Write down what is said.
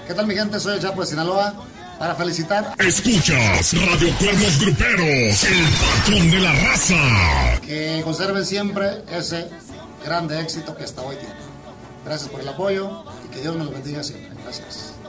¿Qué tal mi gente? Soy el Chapo de Sinaloa para felicitar. Escuchas Radio Cuernos Gruperos, el patrón de la raza. Que conserven siempre ese grande éxito que hasta hoy tienen. Gracias por el apoyo y que Dios me lo bendiga siempre. Gracias.